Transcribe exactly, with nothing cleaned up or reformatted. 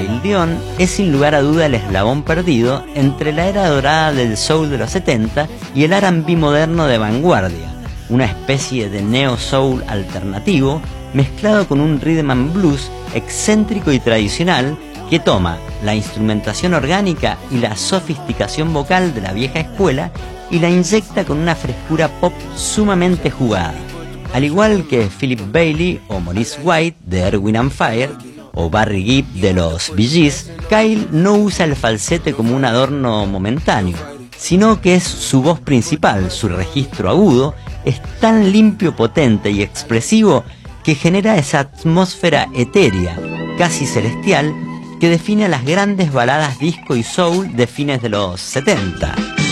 Celine Dion es sin lugar a duda el eslabón perdido entre la era dorada del soul de los setenta y el R and B moderno de vanguardia, una especie de neo-soul alternativo mezclado con un rhythm and blues excéntrico y tradicional que toma la instrumentación orgánica y la sofisticación vocal de la vieja escuela y la inyecta con una frescura pop sumamente jugada. Al igual que Philip Bailey o Maurice White de Earth, Wind and Fire o Barry Gibb de los Bee Gees, Kyle no usa el falsete como un adorno momentáneo, sino que es su voz principal. Su registro agudo es tan limpio, potente y expresivo que genera esa atmósfera etérea, casi celestial, que define a las grandes baladas disco y soul de fines de los setenta.